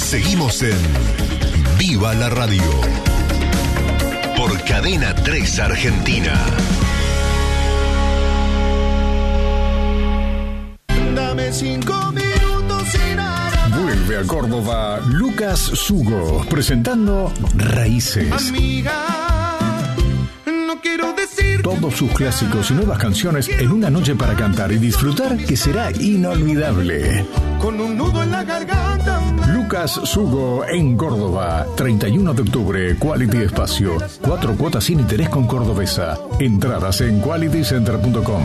Seguimos en Viva la Radio por Cadena 3 Argentina. Dame 5 minutos sin nada. Vuelve a Córdoba Lucas Sugo presentando Raíces. Amiga, no quiero decir todos sus clásicos y nuevas canciones en una noche para cantar y disfrutar que será inolvidable. Con un nudo en la garganta. Lucas Sugo en Córdoba, 31 de octubre, Quality Espacio. 4 cuotas sin interés con Cordobesa. Entradas en qualitycenter.com.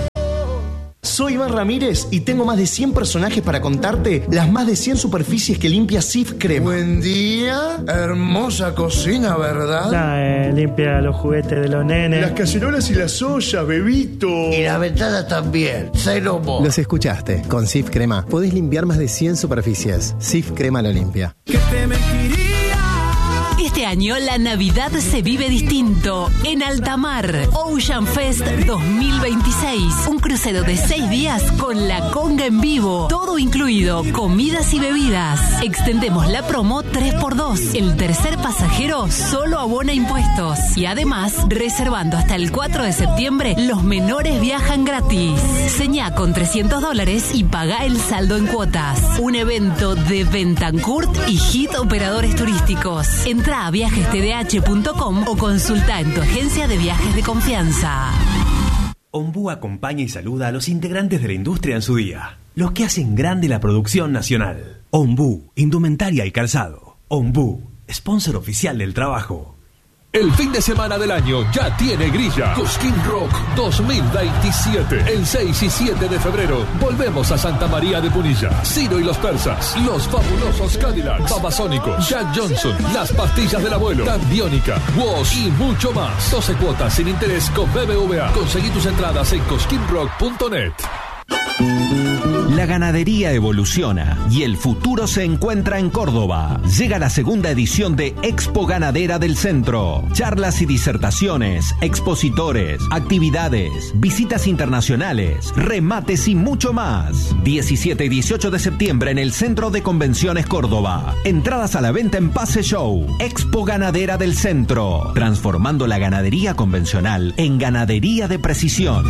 Soy Iván Ramírez y tengo más de 100 personajes para contarte las más de 100 superficies que limpia Sif Crema. Buen día, hermosa cocina, ¿verdad? Limpia los juguetes de los nenes. Las cacerolas y las ollas, bebito. Y la ventana también, cero mo. Los escuchaste, con Sif Crema podés limpiar más de 100 superficies. Sif Crema lo limpia. ¿Qué te mentiría? Este año la Navidad se vive distinto en Altamar. Ocean Fest 2026. Un crucero de 6 días con la conga en vivo. Todo incluido, comidas y bebidas. Extendemos la promo 3x2. El tercer pasajero solo abona impuestos. Y además, reservando hasta el 4 de septiembre, los menores viajan gratis. Señá con $300 y paga el saldo en cuotas. Un evento de Bentancourt y Hit Operadores Turísticos. Entra a viajestdh.com o consulta en tu agencia de viajes de confianza. Ombú acompaña y saluda a los integrantes de la industria en su día, los que hacen grande la producción nacional. Ombú, indumentaria y calzado. Ombú, sponsor oficial del trabajo. El fin de semana del año ya tiene grilla. Cosquín Rock 2027. El 6 y 7 de febrero volvemos a Santa María de Punilla. Ciro y los Persas, Los Fabulosos Cadillacs, Babasónicos, Jack Johnson, Las Pastillas del Abuelo, Tag Biónica, Woz y mucho más. 12 cuotas sin interés con BBVA. Conseguí tus entradas en cosquinrock.net. La ganadería evoluciona y el futuro se encuentra en Córdoba. Llega la segunda edición de Expo Ganadera del Centro. Charlas y disertaciones, expositores, actividades, visitas internacionales, remates y mucho más. 17 y 18 de septiembre en el Centro de Convenciones Córdoba. Entradas a la venta en Pase Show. Expo Ganadera del Centro. Transformando la ganadería convencional en ganadería de precisión.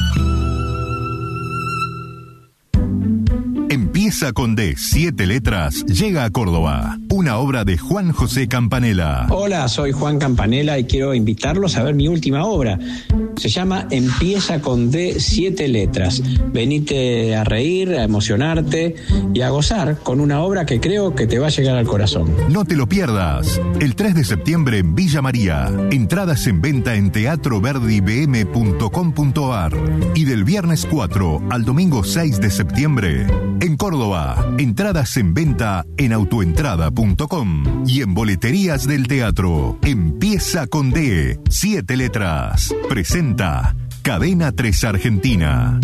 Empieza con D, 7 letras, llega a Córdoba. Una obra de Juan José Campanella. Hola, soy Juan Campanella y quiero invitarlos a ver mi última obra. Se llama Empieza con D, 7 letras. Venite a reír, a emocionarte y a gozar con una obra que creo que te va a llegar al corazón. No te lo pierdas. El 3 de septiembre en Villa María. Entradas en venta en teatroverdibm.com.ar. Y del viernes 4 al domingo 6 de septiembre en Córdoba. Entradas en venta en autoentrada.com y en boleterías del teatro. Empieza con D, 7 letras. Presenta Cadena 3 Argentina.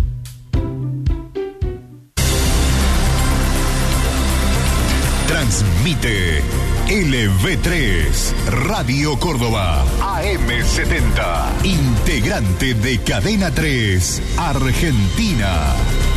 Transmite LV3 Radio Córdoba AM70. Integrante de Cadena 3 Argentina.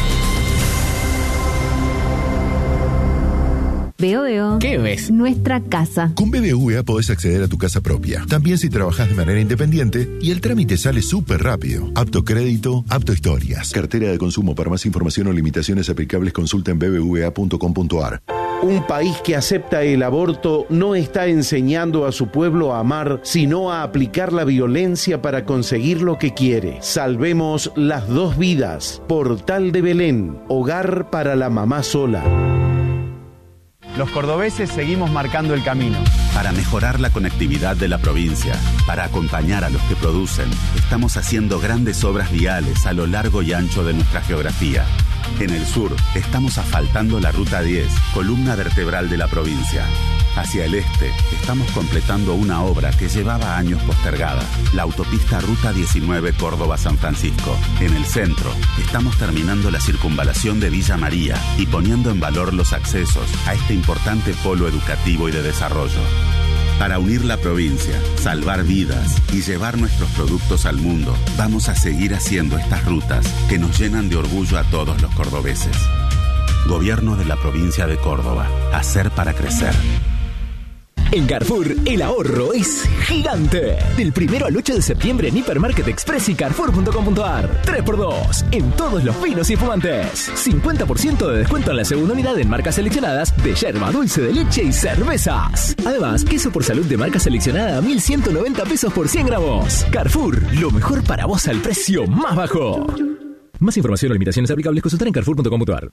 Veo. ¿Qué ves? Nuestra casa. Con BBVA podés acceder a tu casa propia. También si trabajás de manera independiente y el trámite sale súper rápido. Apto crédito, apto historias. Cartera de consumo. Para más información o limitaciones aplicables consulta en bbva.com.ar. Un país que acepta el aborto no está enseñando a su pueblo a amar, sino a aplicar la violencia para conseguir lo que quiere. Salvemos las 2 vidas. Portal de Belén. Hogar para la mamá sola. Los cordobeses seguimos marcando el camino. Para mejorar la conectividad de la provincia, para acompañar a los que producen, estamos haciendo grandes obras viales a lo largo y ancho de nuestra geografía. En el sur, estamos asfaltando la Ruta 10, columna vertebral de la provincia. Hacia el este, estamos completando una obra que llevaba años postergada, la autopista Ruta 19 Córdoba-San Francisco. En el centro, estamos terminando la circunvalación de Villa María y poniendo en valor los accesos a este importante polo educativo y de desarrollo. Para unir la provincia, salvar vidas y llevar nuestros productos al mundo, vamos a seguir haciendo estas rutas que nos llenan de orgullo a todos los cordobeses. Gobierno de la provincia de Córdoba. Hacer para crecer. En Carrefour, el ahorro es gigante. Del 1 al 8 de septiembre en Hipermarket Express y Carrefour.com.ar. 3x2 en todos los vinos y espumantes. 50% de descuento en la segunda unidad en marcas seleccionadas de yerba, dulce de leche y cervezas. Además, queso por salud de marca seleccionada a 1.190 pesos por 100 gramos. Carrefour, lo mejor para vos al precio más bajo. Más información o limitaciones aplicables, consultar en Carrefour.com.ar.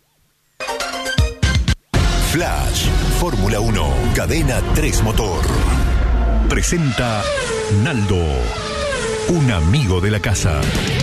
Flash, Fórmula 1, Cadena 3 Motor. Presenta Naldo, un amigo de la casa.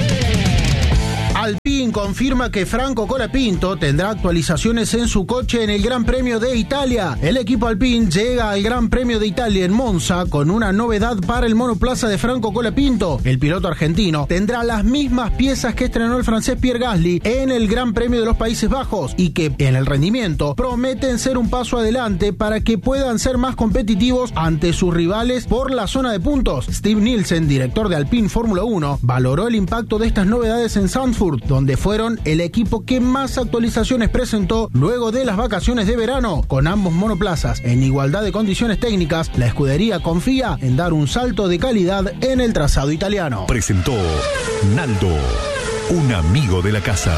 Alpine confirma que Franco Colapinto tendrá actualizaciones en su coche en el Gran Premio de Italia. El equipo Alpine llega al Gran Premio de Italia en Monza con una novedad para el monoplaza de Franco Colapinto. El piloto argentino tendrá las mismas piezas que estrenó el francés Pierre Gasly en el Gran Premio de los Países Bajos y que en el rendimiento prometen ser un paso adelante para que puedan ser más competitivos ante sus rivales por la zona de puntos. Steve Nielsen, director de Alpine Fórmula 1, valoró el impacto de estas novedades en Zandvoort, donde fueron el equipo que más actualizaciones presentó luego de las vacaciones de verano. Con ambos monoplazas en igualdad de condiciones técnicas, la escudería confía en dar un salto de calidad en el trazado italiano. Presentó Naldo, un amigo de la casa.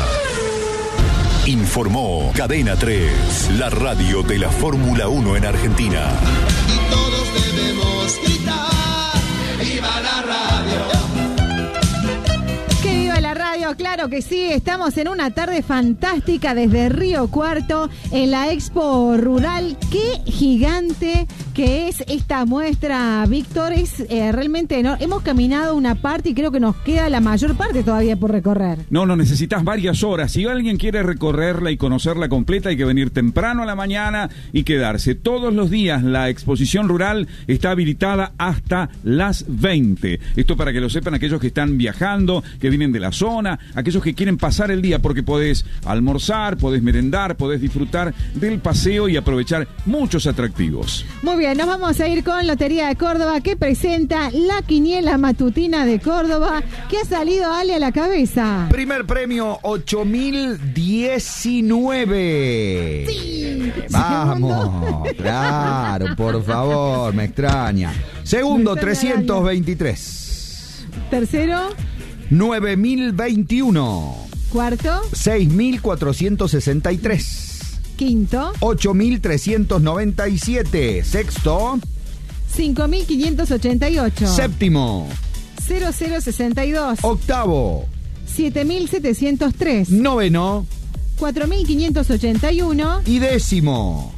Informó Cadena 3, la radio de la Fórmula 1 en Argentina. Y todos debemos gritar, ¡viva la radio! La radio, claro que sí, estamos en una tarde fantástica desde Río Cuarto en la Expo Rural. Qué gigante que es esta muestra, Víctor, es realmente enorme. Hemos caminado una parte y creo que nos queda la mayor parte todavía por recorrer. No, necesitas varias horas. Si alguien quiere recorrerla y conocerla completa, hay que venir temprano a la mañana y quedarse. Todos los días la exposición rural está habilitada hasta las 20. Esto para que lo sepan aquellos que están viajando, que vienen de la zona, aquellos que quieren pasar el día, porque podés almorzar, podés merendar, podés disfrutar del paseo y aprovechar muchos atractivos. Muy bien, nos vamos a ir con Lotería de Córdoba, que presenta la quiniela matutina de Córdoba. ¿Qué ha salido, Ale, a la cabeza? Primer premio, 8.019. Sí. Vamos, claro, por favor, me extraña. Segundo, 323. Tercero, 9.021. Cuarto, 6.463. Quinto, 8.397. Sexto, 5.588. Séptimo, 0062. Octavo, 7.703. Noveno, 4.581. Y décimo,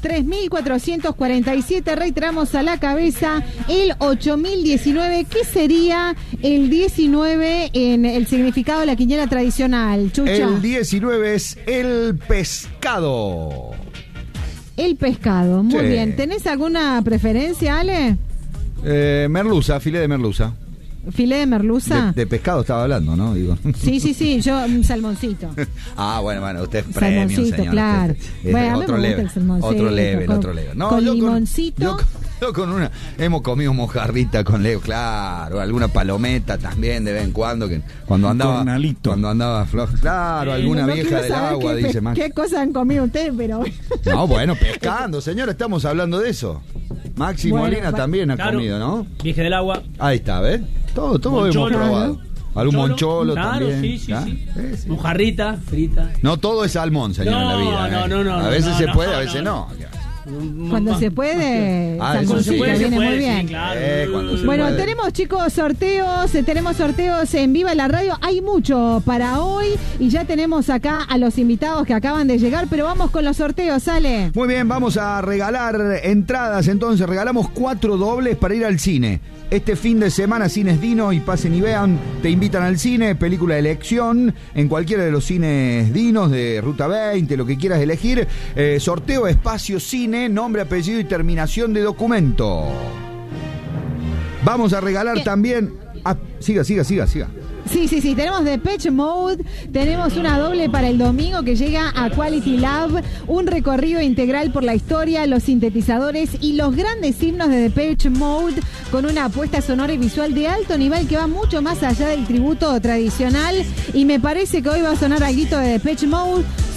3.447, reiteramos a la cabeza el 8.019. ¿Qué sería el 19 en el significado de la quiniela tradicional, Chucha? El 19 es el pescado. El pescado, muy bien. ¿Tenés alguna preferencia, Ale? Merluza, filé de merluza. ¿Filé de merluza? De pescado estaba hablando, ¿no? Digo. Sí, yo un salmoncito. Bueno, usted es premium, salmoncito, señor. Claro. Bueno, otro leve. Otro leve. No, con limoncito. Yo con una hemos comido mojarrita con leo, claro, alguna palometa también de vez en cuando, que cuando andaba flojo, claro, alguna vieja del agua, dice Max. ¿Qué cosas han comido ustedes? Pero no, bueno, pescando, señor, estamos hablando de eso. Maxi Molina también ha comido, ¿no? Vieja del agua. Ahí está, ¿ves? Todo hemos probado. Algún moncholo también. Sí. Mojarrita, frita. No todo es salmón, señor, en la vida. No. A veces se puede, a veces no. Cuando se puede, eso sí. viene muy bien. Sí, claro. Bueno, tenemos, chicos, sorteos en Viva la Radio. Hay mucho para hoy y ya tenemos acá a los invitados que acaban de llegar, pero vamos con los sorteos, ¿sale? Muy bien, vamos a regalar entradas, entonces regalamos 4 dobles para ir al cine. Este fin de semana, Cines Dino y Pasen y Vean, te invitan al cine, película de elección, en cualquiera de los cines Dinos de Ruta 20, lo que quieras elegir. Sorteo Espacio Cine, nombre, apellido y terminación de documento. Vamos a regalar también... Siga. Sí, tenemos Depeche Mode, tenemos una doble para el domingo que llega a Quality Lab, un recorrido integral por la historia, los sintetizadores y los grandes himnos de Depeche Mode, con una apuesta sonora y visual de alto nivel que va mucho más allá del tributo tradicional, y me parece que hoy va a sonar algo de Depeche Mode.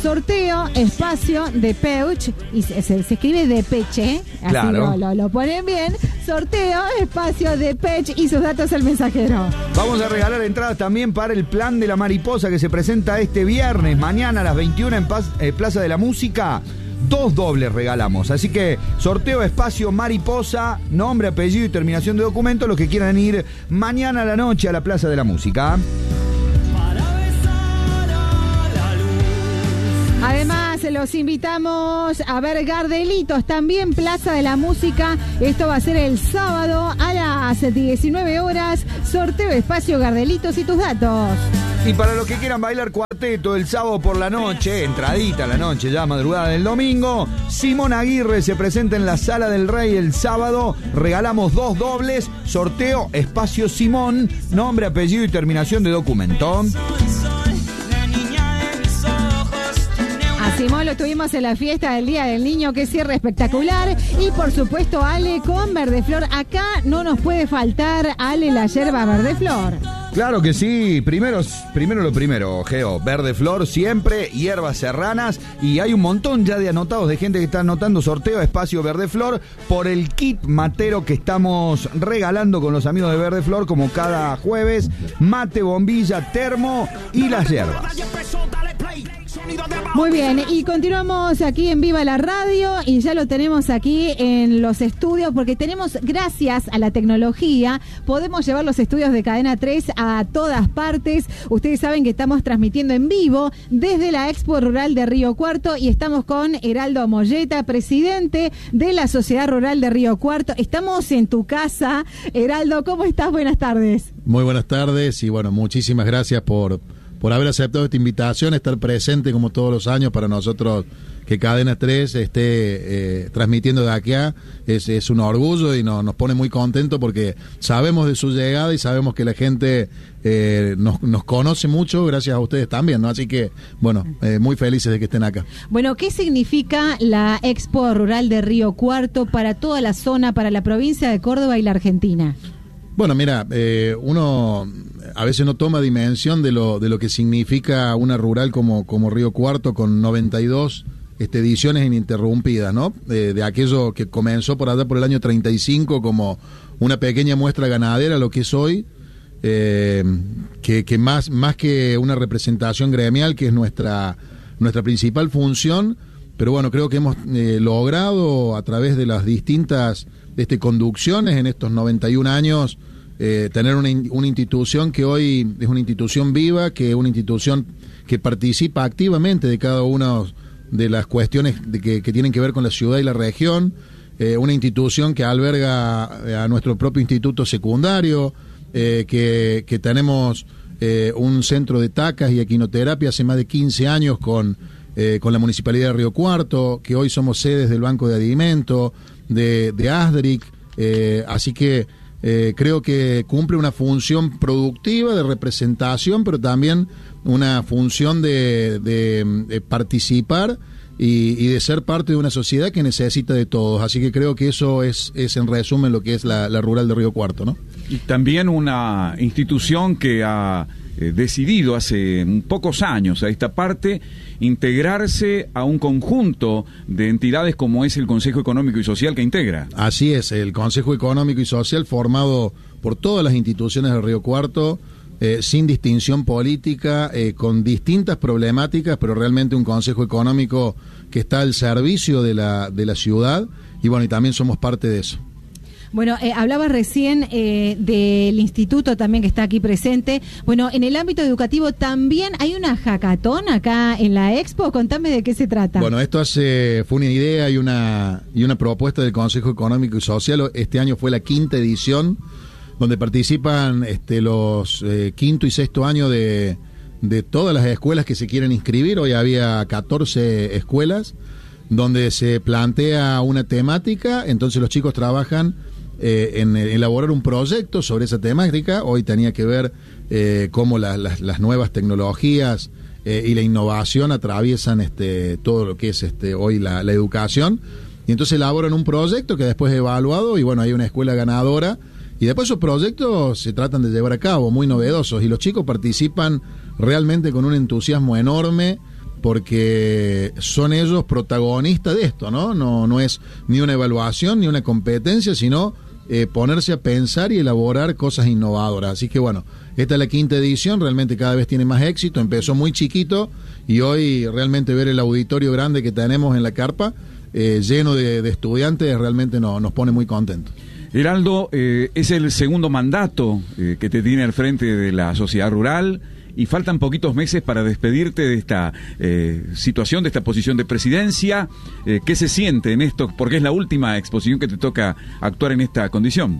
sorteo, espacio, Depeche, y se escribe Depeche, así Claro. lo ponen bien, sorteo, espacio, Depeche y sus datos al mensajero. Vamos a regalar entradas también para el Plan de la Mariposa que se presenta este viernes, mañana a las 21 en Plaza de la Música. 2 dobles regalamos, así que sorteo, espacio, Mariposa, nombre, apellido y terminación de documento, los que quieran ir mañana a la noche a la Plaza de la Música. Además, los invitamos a ver Gardelitos, también Plaza de la Música. Esto va a ser el sábado a las 19 horas. Sorteo, espacio, Gardelitos y tus datos. Y para los que quieran bailar cuarteto el sábado por la noche, entradita la noche, ya madrugada del domingo, Simón Aguirre se presenta en la Sala del Rey el sábado. Regalamos 2 dobles, sorteo, espacio, Simón, nombre, apellido y terminación de documento. A Simón lo tuvimos en la fiesta del Día del Niño, que cierre espectacular. Y por supuesto, Ale con Verdeflor. Acá no nos puede faltar, Ale, la yerba Verdeflor. Claro que sí, primero lo primero, Geo, Verdeflor siempre, hierbas serranas, y hay un montón ya de anotados de gente que está anotando sorteo, espacio, Verdeflor, por el kit matero que estamos regalando con los amigos de Verdeflor, como cada jueves, mate, bombilla, termo y las hierbas. Muy bien, y continuamos aquí en Viva la Radio, y ya lo tenemos aquí en los estudios, porque tenemos, gracias a la tecnología, podemos llevar los estudios de Cadena 3 a todas partes. Ustedes saben que estamos transmitiendo en vivo desde la Expo Rural de Río Cuarto, y estamos con Heraldo Molleta, presidente de la Sociedad Rural de Río Cuarto. Estamos en tu casa. Heraldo, ¿cómo estás? Buenas tardes. Muy buenas tardes, y bueno, muchísimas gracias por haber aceptado esta invitación, estar presente como todos los años. Para nosotros que Cadena 3 esté transmitiendo de acá es un orgullo, y nos pone muy contentos porque sabemos de su llegada y sabemos que la gente nos conoce mucho gracias a ustedes también, ¿no? Así que, bueno, muy felices de que estén acá. Bueno, ¿qué significa la Expo Rural de Río Cuarto para toda la zona, para la provincia de Córdoba y la Argentina? Bueno, mira, uno a veces no toma dimensión de lo que significa una rural como Río Cuarto, con 92 ediciones ininterrumpidas, ¿no? De aquello que comenzó por allá por el año 35 como una pequeña muestra ganadera, lo que es hoy, que más que una representación gremial, que es nuestra principal función, pero bueno, creo que hemos logrado a través de las distintas conducciones en estos 91 años tener una institución que hoy es una institución viva, que es una institución que participa activamente de cada una de las cuestiones que tienen que ver con la ciudad y la región, una institución que alberga a nuestro propio instituto secundario, que tenemos un centro de tacas y equinoterapia hace más de 15 años con la Municipalidad de Río Cuarto, que hoy somos sedes del Banco de Alimentos, de ASDRIC, así que creo que cumple una función productiva de representación, pero también una función de participar y de ser parte de una sociedad que necesita de todos. Así que creo que eso es en resumen lo que es la Rural de Río Cuarto, ¿no? Y también una institución que ha decidido hace pocos años a esta parte integrarse a un conjunto de entidades como es el Consejo Económico y Social que integra. Así es, el Consejo Económico y Social, formado por todas las instituciones de Río Cuarto, sin distinción política, con distintas problemáticas, pero realmente un Consejo Económico que está al servicio de la ciudad, y bueno, y también somos parte de eso. Bueno, hablabas recién del instituto también que está aquí presente. Bueno, en el ámbito educativo también hay una hackathon acá en la Expo. Contame de qué se trata. Bueno, esto fue una idea y una propuesta del Consejo Económico y Social. Este año fue la 5ª edición, donde participan los 5º y 6º años de todas las escuelas que se quieren inscribir. Hoy había 14 escuelas donde se plantea una temática, entonces los chicos trabajan en elaborar un proyecto sobre esa temática. Hoy tenía que ver cómo las nuevas tecnologías y la innovación atraviesan todo lo que es hoy la educación, y entonces elaboran un proyecto que después es evaluado, y bueno, hay una escuela ganadora, y después esos proyectos se tratan de llevar a cabo, muy novedosos, y los chicos participan realmente con un entusiasmo enorme, porque son ellos protagonistas de esto, ¿no? No es ni una evaluación ni una competencia, sino ponerse a pensar y elaborar cosas innovadoras. Así que bueno, esta es la 5ª edición, realmente cada vez tiene más éxito, empezó muy chiquito y hoy realmente ver el auditorio grande que tenemos en la carpa, lleno de estudiantes, realmente nos pone muy contentos. Heraldo, es el segundo mandato que te tiene al frente de la sociedad rural y faltan poquitos meses para despedirte de esta situación, de esta posición de presidencia. ¿Qué se siente en esto? Porque es la última exposición que te toca actuar en esta condición.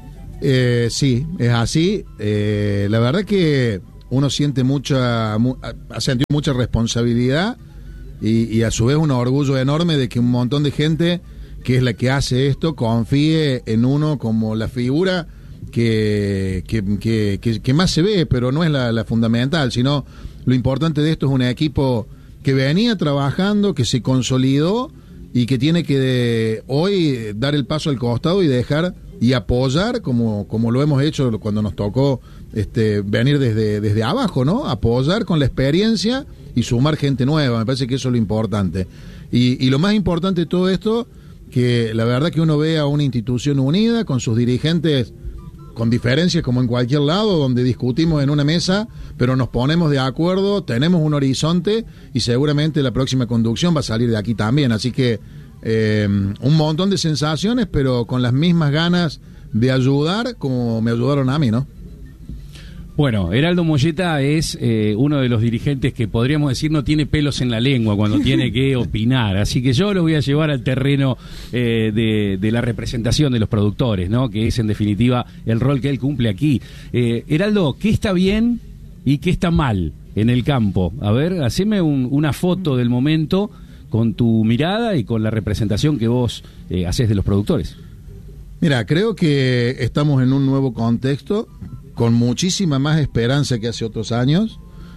Sí, es así. La verdad que uno siente ha sentido mucha responsabilidad y a su vez un orgullo enorme de que un montón de gente que es la que hace esto confíe en uno como la figura que más se ve, pero no es la fundamental, sino lo importante de esto es un equipo que venía trabajando, que se consolidó y que tiene que hoy dar el paso al costado y dejar y apoyar como lo hemos hecho cuando nos tocó venir desde abajo, ¿no? Apoyar con la experiencia y sumar gente nueva. Me parece que eso es lo importante. Y lo más importante de todo esto, que la verdad que uno ve a una institución unida con sus dirigentes con diferencias como en cualquier lado, donde discutimos en una mesa, pero nos ponemos de acuerdo, tenemos un horizonte y seguramente la próxima conducción va a salir de aquí también. Así que un montón de sensaciones, pero con las mismas ganas de ayudar como me ayudaron a mí, ¿no? Bueno, Heraldo Moyeta es uno de los dirigentes que podríamos decir no tiene pelos en la lengua cuando tiene que opinar, así que yo lo voy a llevar al terreno de la representación de los productores, ¿no? Que es en definitiva el rol que él cumple aquí. Heraldo, ¿qué está bien y qué está mal en el campo? A ver, haceme una foto del momento con tu mirada y con la representación que vos hacés de los productores. Mira, creo que estamos en un nuevo contexto, con muchísima más esperanza que hace otros años,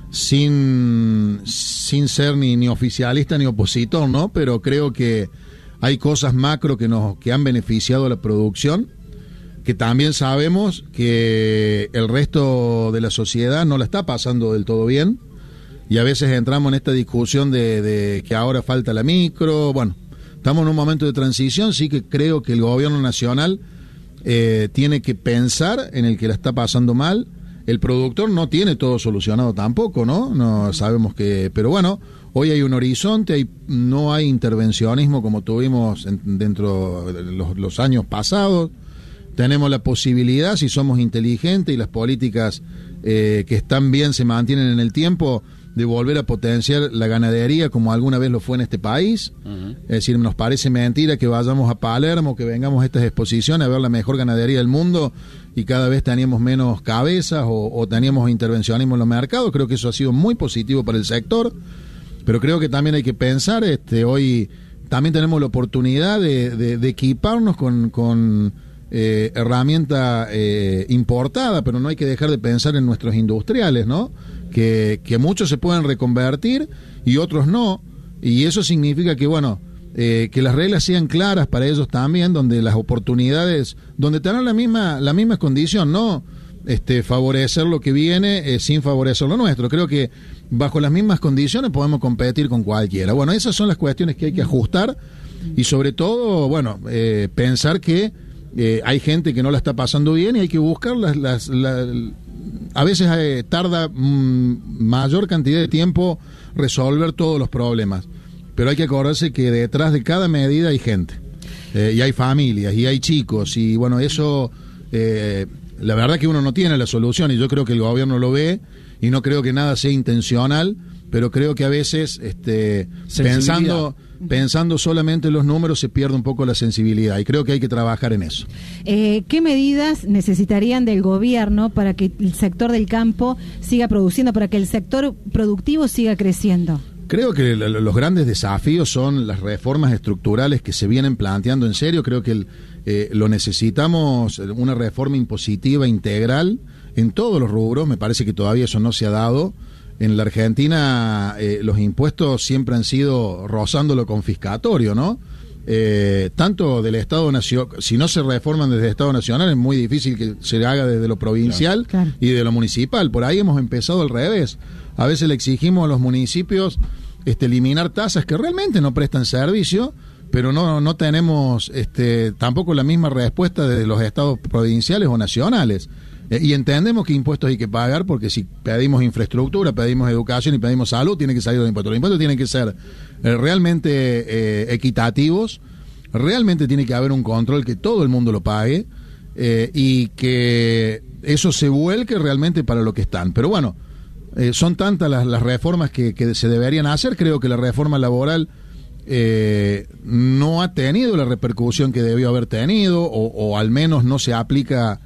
sin ser ni oficialista ni opositor, ¿no? Pero creo que hay cosas macro que han beneficiado a la producción, que también sabemos que el resto de la sociedad no la está pasando del todo bien, y a veces entramos en esta discusión de que ahora falta la micro. Bueno, estamos en un momento de transición, sí que creo que el gobierno nacional tiene que pensar en el que la está pasando mal. El productor no tiene todo solucionado tampoco, ¿no? No sabemos que, pero bueno, hoy hay un horizonte, no hay intervencionismo como tuvimos dentro de los años pasados. Tenemos la posibilidad, si somos inteligentes y las políticas que están bien se mantienen en el tiempo, de volver a potenciar la ganadería como alguna vez lo fue en este país. Es decir, nos parece mentira que vayamos a Palermo, que vengamos a estas exposiciones a ver la mejor ganadería del mundo y cada vez teníamos menos cabezas o teníamos intervencionismo en los mercados. Creo que eso ha sido muy positivo para el sector, pero creo que también hay que pensar, hoy también tenemos la oportunidad de equiparnos con herramienta importada, pero no hay que dejar de pensar en nuestros industriales, ¿no? Que muchos se pueden reconvertir y otros no, y eso significa que, bueno, que las reglas sean claras para ellos también, donde las oportunidades, donde tengan la misma condición, no favorecer lo que viene sin favorecer lo nuestro. Creo que bajo las mismas condiciones podemos competir con cualquiera. Bueno, esas son las cuestiones que hay que ajustar y sobre todo, bueno, pensar que hay gente que no la está pasando bien y hay que buscar a veces tarda mayor cantidad de tiempo resolver todos los problemas, pero hay que acordarse que detrás de cada medida hay gente, y hay familias, y hay chicos, y bueno, eso la verdad que uno no tiene la solución, y yo creo que el gobierno lo ve, y no creo que nada sea intencional, pero creo que a veces pensando solamente en los números se pierde un poco la sensibilidad, y creo que hay que trabajar en eso. ¿Qué medidas necesitarían del gobierno para que el sector del campo siga produciendo, para que el sector productivo siga creciendo? Creo que los grandes desafíos son las reformas estructurales que se vienen planteando en serio. Creo que lo necesitamos, una reforma impositiva integral en todos los rubros. Me parece que todavía eso no se ha dado. En la Argentina los impuestos siempre han sido rozando lo confiscatorio, ¿no? Tanto del Estado Nacional, si no se reforman desde el Estado Nacional, es muy difícil que se haga desde lo provincial, y de lo municipal. Por ahí hemos empezado al revés. A veces le exigimos a los municipios eliminar tasas que realmente no prestan servicio, pero no tenemos tampoco la misma respuesta de los estados provinciales o nacionales. Y entendemos que impuestos hay que pagar, porque si pedimos infraestructura, pedimos educación y pedimos salud, tiene que salir los impuestos. Los impuestos tienen que ser realmente equitativos, realmente tiene que haber un control que todo el mundo lo pague, y que eso se vuelque realmente para lo que están. Pero bueno, son tantas las reformas que se deberían hacer. Creo que la reforma laboral no ha tenido la repercusión que debió haber tenido, o al menos no se aplica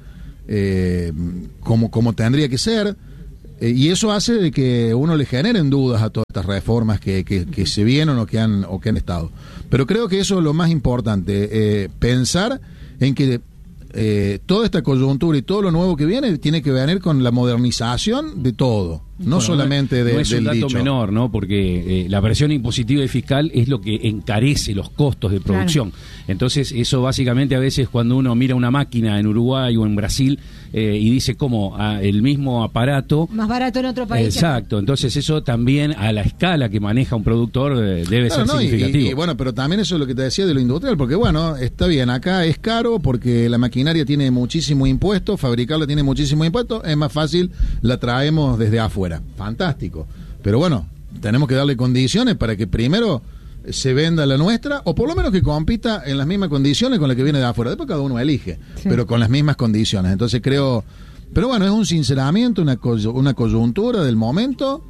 como tendría que ser, y eso hace de que uno le generen dudas a todas estas reformas que se vienen o que han estado. Pero creo que eso es lo más importante, pensar en que toda esta coyuntura y todo lo nuevo que viene tiene que venir con la modernización de todo, no solamente no es un del dato dicho menor, ¿no? Porque la presión impositiva y fiscal es lo que encarece los costos de producción. Claro. Entonces, eso básicamente a veces cuando uno mira una máquina en Uruguay o en Brasil y dice como el mismo aparato... Más barato en otro país. Exacto, entonces eso también a la escala que maneja un productor debe ser significativo. Y bueno, pero también eso es lo que te decía de lo industrial, porque bueno, está bien, acá es caro porque la maquinaria tiene muchísimo impuesto, fabricarla tiene muchísimo impuesto, es más fácil, la traemos desde afuera. Fantástico, pero bueno, tenemos que darle condiciones para que primero se venda la nuestra, o por lo menos que compita en las mismas condiciones con la que viene de afuera. Después cada uno elige, pero con las mismas condiciones. Entonces creo, pero bueno, es un sinceramiento, una coyuntura del momento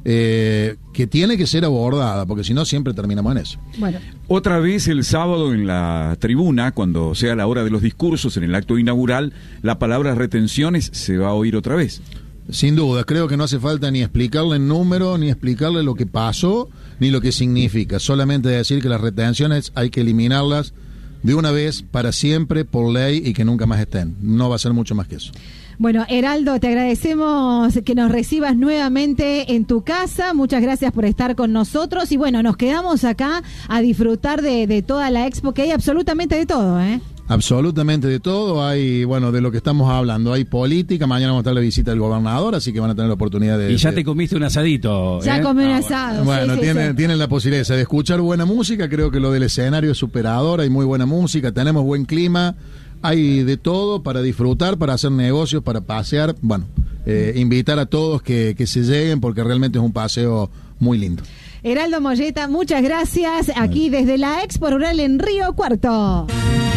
que tiene que ser abordada, porque si no siempre terminamos en eso. Bueno. Otra vez el sábado en la tribuna, cuando sea la hora de los discursos, en el acto inaugural, la palabra retenciones se va a oír otra vez. Sin duda, creo que no hace falta ni explicarle el número, ni explicarle lo que pasó, ni lo que significa. Solamente decir que las retenciones hay que eliminarlas de una vez para siempre por ley y que nunca más estén. No va a ser mucho más que eso. Bueno, Heraldo, te agradecemos que nos recibas nuevamente en tu casa. Muchas gracias por estar con nosotros. Y bueno, nos quedamos acá a disfrutar de toda la expo, que hay absolutamente de todo, ¿eh? Absolutamente de todo. Hay, bueno, de lo que estamos hablando, hay política. Mañana vamos a estar la visita del gobernador, así que van a tener la oportunidad de... Y ya te comiste un asadito. Ya comí un asado. Bueno, sí, tienen la posibilidad de escuchar buena música. Creo que lo del escenario es superador. Hay muy buena música, tenemos buen clima. Hay de todo para disfrutar, para hacer negocios, para pasear. Bueno, invitar a todos que se lleguen, porque realmente es un paseo muy lindo. Heraldo Molleta, muchas gracias. Aquí desde la Expo Rural en Río Cuarto.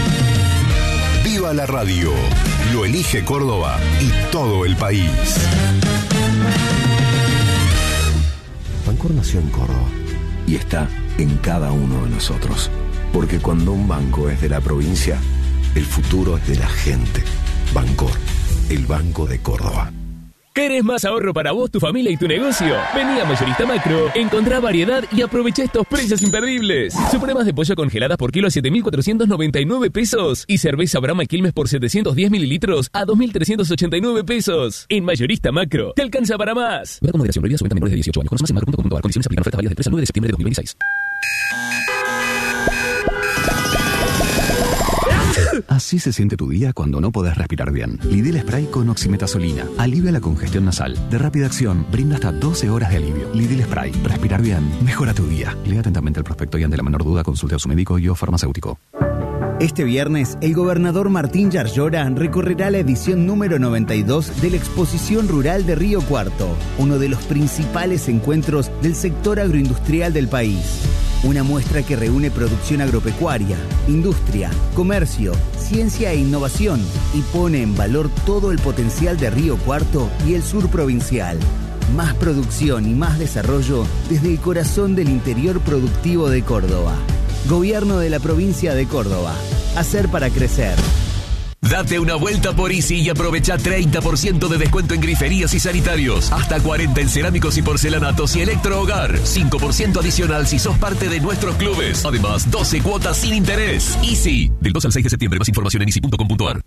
Viva la radio, lo elige Córdoba y todo el país. Bancor nació en Córdoba y está en cada uno de nosotros. Porque cuando un banco es de la provincia, el futuro es de la gente. Bancor, el Banco de Córdoba. ¿Querés más ahorro para vos, tu familia y tu negocio? Vení a Mayorista Macro, encontrá variedad y aprovecha estos precios imperdibles. Supremas de pollo congeladas por kilo a 7.499 pesos y cerveza Brahma Quilmes por 710 mililitros a 2.389 pesos. En Mayorista Macro, te alcanza para más. Ver con moderación, prohibida su venta a menores de 18 años. Conoce más en macro.com.ar. Condiciones aplican. Ofertas válidas del 3 al 9 de septiembre de 2026. Así se siente tu día cuando no podés respirar bien. Lidl Spray con oximetazolina alivia la congestión nasal. De rápida acción, brinda hasta 12 horas de alivio. Lidl Spray. Respirar bien mejora tu día. Lea atentamente el prospecto y ante la menor duda consulte a su médico y o farmacéutico. Este viernes, el gobernador Martín Yarlora recorrerá la edición número 92 de la Exposición Rural de Río Cuarto, uno de los principales encuentros del sector agroindustrial del país. Una muestra que reúne producción agropecuaria, industria, comercio, ciencia e innovación y pone en valor todo el potencial de Río Cuarto y el sur provincial. Más producción y más desarrollo desde el corazón del interior productivo de Córdoba. Gobierno de la provincia de Córdoba. Hacer para crecer. Date una vuelta por Easy y aprovecha 30% de descuento en griferías y sanitarios. Hasta 40% en cerámicos y porcelanatos y electrohogar. 5% adicional si sos parte de nuestros clubes. Además, 12 cuotas sin interés. Easy. Del 2 al 6 de septiembre. Más información en easy.com.ar.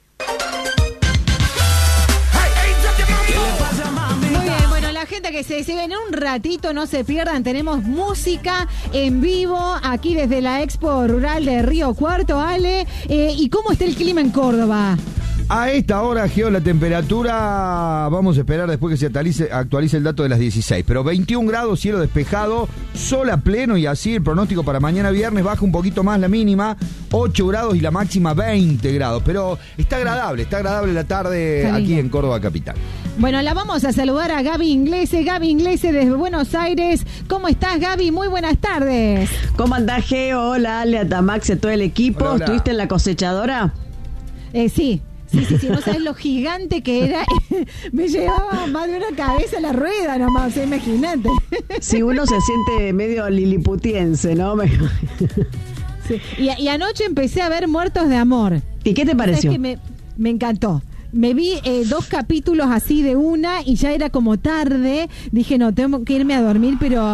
Que se ven en un ratito, no se pierdan, tenemos música en vivo aquí desde la Expo Rural de Río Cuarto, Ale. ¿Y cómo está el clima en Córdoba? A esta hora, Geo, la temperatura, vamos a esperar después que se actualice el dato de las 16, pero 21 grados, cielo despejado, sol a pleno y así el pronóstico para mañana viernes baja un poquito más la mínima, 8 grados y la máxima 20 grados, pero está agradable la tarde aquí en Córdoba capital. Bueno, la vamos a saludar a Gaby Inglese desde Buenos Aires. ¿Cómo estás, Gaby? Muy buenas tardes. ¿Cómo andás, Geo? Hola, Ale, a Tamax, a todo el equipo. Hola, hola. ¿Estuviste en la cosechadora? Sí. Sí, no sabes lo gigante que era. Me llevaba más de una cabeza la rueda nomás, imagínate. Sí, uno se siente medio liliputiense, ¿no? Sí. Y anoche empecé a ver Muertos de Amor. ¿Y qué te pareció? Es que me encantó. Me vi 2 capítulos así de una y ya era como tarde. Dije, no, tengo que irme a dormir, pero